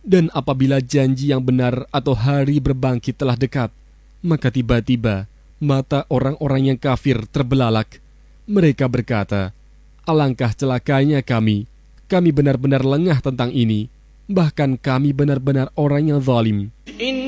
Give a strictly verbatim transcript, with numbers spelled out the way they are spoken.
Dan apabila janji yang benar atau hari berbangkit telah dekat, maka tiba-tiba mata orang-orang yang kafir terbelalak. Mereka berkata, alangkah celakanya kami, kami benar-benar lengah tentang ini, bahkan kami benar-benar orang yang zalim.